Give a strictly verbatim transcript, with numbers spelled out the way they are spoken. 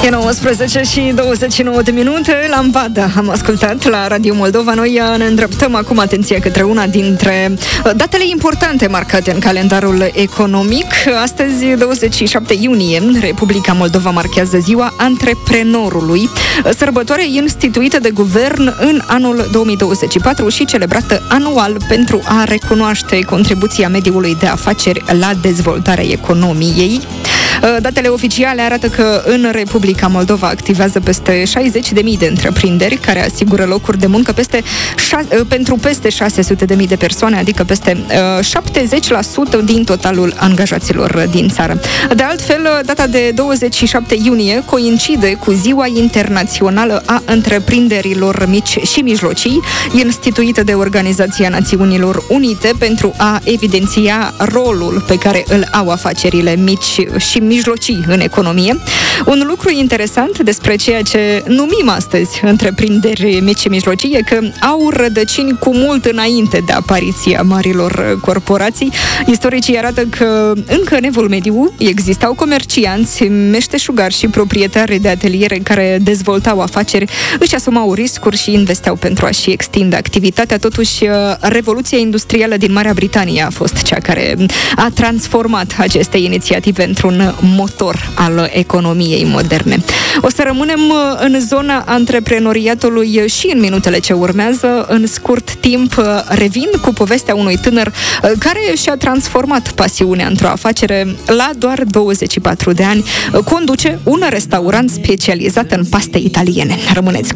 E nouăsprezece și douăzeci și nouă de minute, Lambada am ascultat la Radio Moldova. Noi ne îndreptăm acum atenția către una dintre datele importante marcate în calendarul economic. Astăzi, douăzeci și șapte iunie, Republica Moldova marchează Ziua Antreprenorului, sărbătoare instituită de guvern în anul două mii douăzeci și patru și celebrată anual pentru a recunoaște contribuția mediului de afaceri la dezvoltarea economiei. Datele oficiale arată că în Republica Moldova activează peste șaizeci de mii de întreprinderi care asigură locuri de muncă peste șa- pentru peste șase sute de mii de persoane, adică peste uh, șaptezeci la sută din totalul angajaților din țară. De altfel, data de douăzeci și șapte iunie coincide cu Ziua Internațională a Întreprinderilor Mici și Mijlocii, instituită de Organizația Națiunilor Unite pentru a evidenția rolul pe care îl au afacerile mici și mijlocii în economie. Un lucru interesant despre ceea ce numim astăzi întreprinderi mici și mijlocii e că au rădăcini cu mult înainte de apariția marilor corporații. Istoricii arată că încă în Evul Mediu existau comercianți, meșteșugari și proprietari de ateliere care dezvoltau afaceri, își asumau riscuri și investeau pentru a-și extinde activitatea. Totuși, Revoluția Industrială din Marea Britanie a fost cea care a transformat aceste inițiative într-un motor al economiei moderne. O să rămânem în zona antreprenoriatului și în minutele ce urmează. În scurt timp revin cu povestea unui tânăr care și-a transformat pasiunea într-o afacere. La doar douăzeci și patru de ani conduce un restaurant specializat în paste italiene. Rămâneți